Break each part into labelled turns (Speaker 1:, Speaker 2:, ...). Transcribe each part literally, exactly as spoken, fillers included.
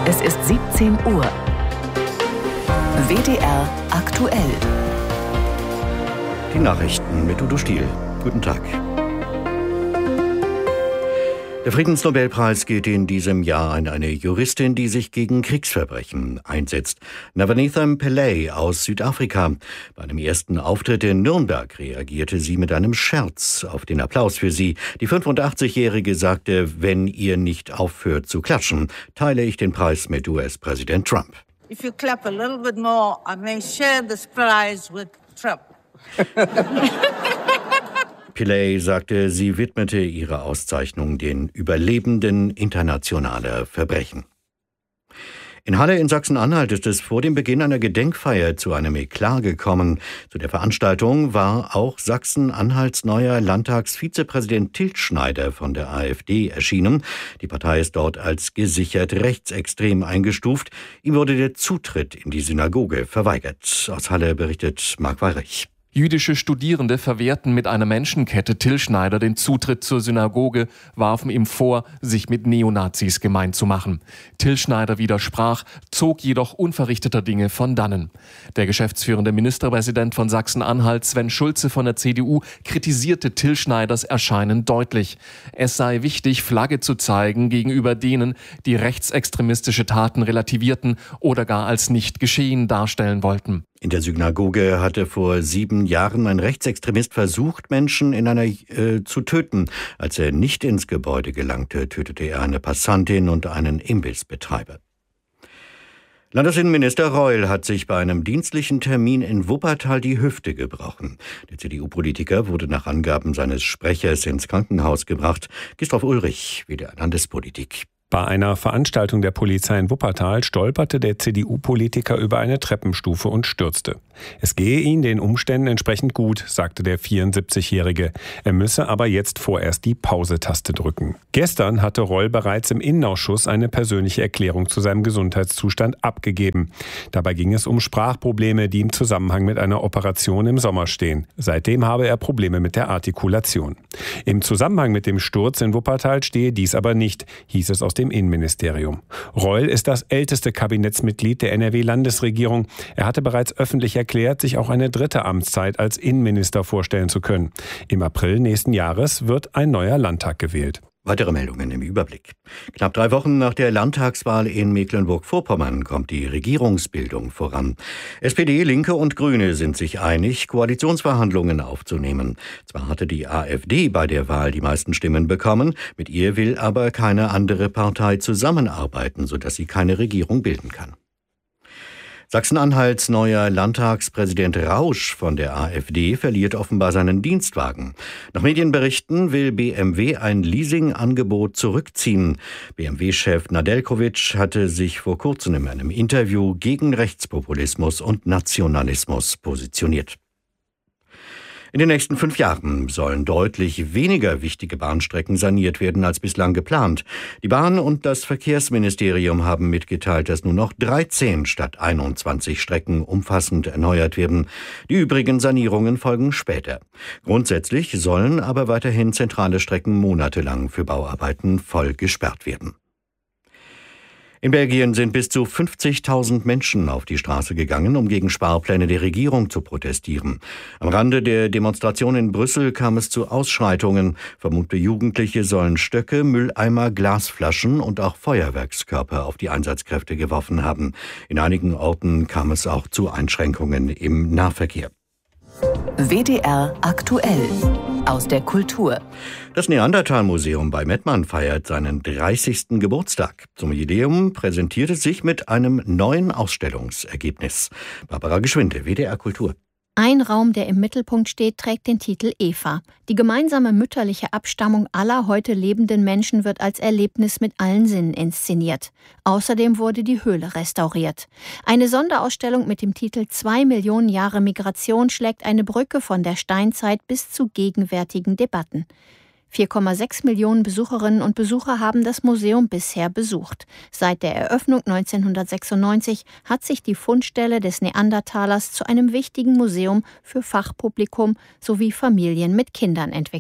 Speaker 1: Es ist siebzehn Uhr. W D R aktuell.
Speaker 2: Die Nachrichten mit Udo Stiel. Guten Tag. Der Friedensnobelpreis geht in diesem Jahr an eine Juristin, die sich gegen Kriegsverbrechen einsetzt. Navanitha Pillay aus Südafrika. Bei einem ersten Auftritt in Nürnberg reagierte sie mit einem Scherz auf den Applaus für sie. Die fünfundachtzigjährige sagte, wenn ihr nicht aufhört zu klatschen, teile ich den Preis mit U S-Präsident Trump.
Speaker 3: If you clap a little bit more, I may share this prize with Trump.
Speaker 2: Pillay sagte, sie widmete ihre Auszeichnung den Überlebenden internationaler Verbrechen. In Halle in Sachsen-Anhalt ist es vor dem Beginn einer Gedenkfeier zu einem Eklat gekommen. Zu der Veranstaltung war auch Sachsen-Anhalts neuer Landtagsvizepräsident Tilschneider von der AfD erschienen. Die Partei ist dort als gesichert rechtsextrem eingestuft. Ihm wurde der Zutritt in die Synagoge verweigert. Aus Halle berichtet Marc Weirich.
Speaker 4: Jüdische Studierende verwehrten mit einer Menschenkette Tilschneider den Zutritt zur Synagoge, warfen ihm vor, sich mit Neonazis gemein zu machen. Tilschneider widersprach, zog jedoch unverrichteter Dinge von dannen. Der geschäftsführende Ministerpräsident von Sachsen-Anhalt, Sven Schulze von der C D U, kritisierte Tilschneiders Erscheinen deutlich. Es sei wichtig, Flagge zu zeigen gegenüber denen, die rechtsextremistische Taten relativierten oder gar als nicht geschehen darstellen wollten.
Speaker 2: In der Synagoge hatte vor sieben Jahren ein Rechtsextremist versucht, Menschen in einer äh, zu töten. Als er nicht ins Gebäude gelangte, tötete er eine Passantin und einen Imbissbetreiber. Landesinnenminister Reul hat sich bei einem dienstlichen Termin in Wuppertal die Hüfte gebrochen. Der C D U-Politiker wurde nach Angaben seines Sprechers ins Krankenhaus gebracht. Christoph Ulrich, W D R Landespolitik.
Speaker 5: Bei einer Veranstaltung der Polizei in Wuppertal stolperte der C D U-Politiker über eine Treppenstufe und stürzte. Es gehe ihm den Umständen entsprechend gut, sagte der vierundsiebzigjährige. Er müsse aber jetzt vorerst die Pause-Taste drücken. Gestern hatte Reul bereits im Innenausschuss eine persönliche Erklärung zu seinem Gesundheitszustand abgegeben. Dabei ging es um Sprachprobleme, die im Zusammenhang mit einer Operation im Sommer stehen. Seitdem habe er Probleme mit der Artikulation. Im Zusammenhang mit dem Sturz in Wuppertal stehe dies aber nicht, hieß es aus dem Innenministerium. Reul ist das älteste Kabinettsmitglied der N R W-Landesregierung. Er hatte bereits öffentlich erklärt, sich auch eine dritte Amtszeit als Innenminister vorstellen zu können. Im April nächsten Jahres wird ein neuer Landtag gewählt.
Speaker 2: Weitere Meldungen im Überblick. Knapp drei Wochen nach der Landtagswahl in Mecklenburg-Vorpommern kommt die Regierungsbildung voran. S P D, Linke und Grüne sind sich einig, Koalitionsverhandlungen aufzunehmen. Zwar hatte die AfD bei der Wahl die meisten Stimmen bekommen, mit ihr will aber keine andere Partei zusammenarbeiten, sodass sie keine Regierung bilden kann. Sachsen-Anhalts neuer Landtagspräsident Rausch von der AfD verliert offenbar seinen Dienstwagen. Nach Medienberichten will B M W ein Leasingangebot zurückziehen. B M W-Chef Nadeljkovic hatte sich vor kurzem in einem Interview gegen Rechtspopulismus und Nationalismus positioniert. In den nächsten fünf Jahren sollen deutlich weniger wichtige Bahnstrecken saniert werden als bislang geplant. Die Bahn und das Verkehrsministerium haben mitgeteilt, dass nur noch dreizehn statt einundzwanzig Strecken umfassend erneuert werden. Die übrigen Sanierungen folgen später. Grundsätzlich sollen aber weiterhin zentrale Strecken monatelang für Bauarbeiten voll gesperrt werden. In Belgien sind bis zu fünfzigtausend Menschen auf die Straße gegangen, um gegen Sparpläne der Regierung zu protestieren. Am Rande der Demonstration in Brüssel kam es zu Ausschreitungen. Vermummte Jugendliche sollen Stöcke, Mülleimer, Glasflaschen und auch Feuerwerkskörper auf die Einsatzkräfte geworfen haben. In einigen Orten kam es auch zu Einschränkungen im Nahverkehr.
Speaker 1: W D R aktuell. Aus der Kultur.
Speaker 2: Das Neanderthal-Museum bei Mettmann feiert seinen dreißigsten Geburtstag. Zum Jubiläum präsentiert es sich mit einem neuen Ausstellungsergebnis. Barbara Geschwinde, W D R Kultur.
Speaker 6: Ein Raum, der im Mittelpunkt steht, trägt den Titel Eva. Die gemeinsame mütterliche Abstammung aller heute lebenden Menschen wird als Erlebnis mit allen Sinnen inszeniert. Außerdem wurde die Höhle restauriert. Eine Sonderausstellung mit dem Titel Zwei Millionen Jahre Migration schlägt eine Brücke von der Steinzeit bis zu gegenwärtigen Debatten. vier Komma sechs Millionen Besucherinnen und Besucher haben das Museum bisher besucht. Seit der Eröffnung neunzehnhundertsechsundneunzig hat sich die Fundstelle des Neandertalers zu einem wichtigen Museum für Fachpublikum sowie Familien mit Kindern entwickelt.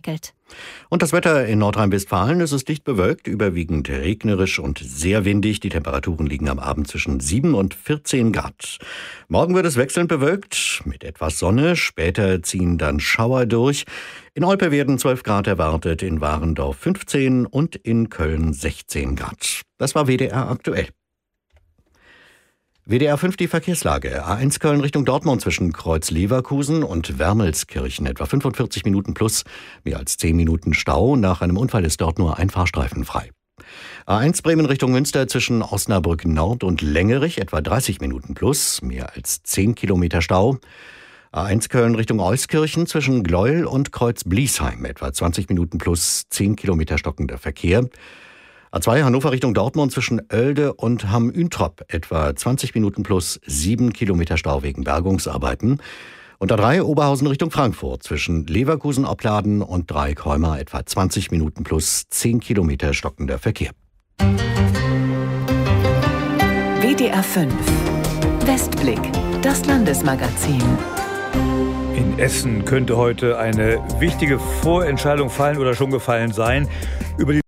Speaker 2: Und das Wetter in Nordrhein-Westfalen, es ist dicht bewölkt, überwiegend regnerisch und sehr windig. Die Temperaturen liegen am Abend zwischen sieben und vierzehn Grad. Morgen wird es wechselnd bewölkt mit etwas Sonne. Später ziehen dann Schauer durch. In Olpe werden zwölf Grad erwartet, in Warendorf fünfzehn und in Köln sechzehn Grad. Das war W D R aktuell. W D R fünf die Verkehrslage. A eins Köln Richtung Dortmund zwischen Kreuz Leverkusen und Wermelskirchen. Etwa fünfundvierzig Minuten plus, mehr als zehn Minuten Stau. Nach einem Unfall ist dort nur ein Fahrstreifen frei. A eins Bremen Richtung Münster zwischen Osnabrück Nord und Längerich. Etwa dreißig Minuten plus, mehr als zehn Kilometer Stau. A eins Köln Richtung Euskirchen zwischen Gleuel und Kreuz Bliesheim. Etwa zwanzig Minuten plus, zehn Kilometer stockender Verkehr. A zwei Hannover Richtung Dortmund zwischen Oelde und Hamm-Üntrop, etwa zwanzig Minuten plus sieben Kilometer Stau wegen Bergungsarbeiten. Und A drei Oberhausen Richtung Frankfurt zwischen Leverkusen-Opladen und Dreieck-Heuma, etwa zwanzig Minuten plus zehn Kilometer stockender Verkehr.
Speaker 1: W D R fünf Westblick, das Landesmagazin.
Speaker 7: In Essen könnte heute eine wichtige Vorentscheidung fallen oder schon gefallen sein. Über die